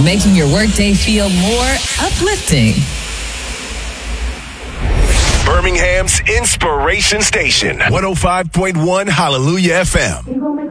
making your workday feel more uplifting. Birmingham's Inspiration Station, 105.1 Hallelujah FM.